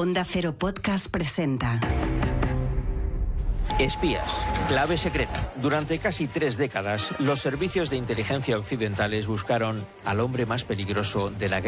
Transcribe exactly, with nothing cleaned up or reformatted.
Onda Cero Podcast presenta Espías, clave secreta. Durante casi tres décadas, los servicios de inteligencia occidentales buscaron al hombre más peligroso de la guerra.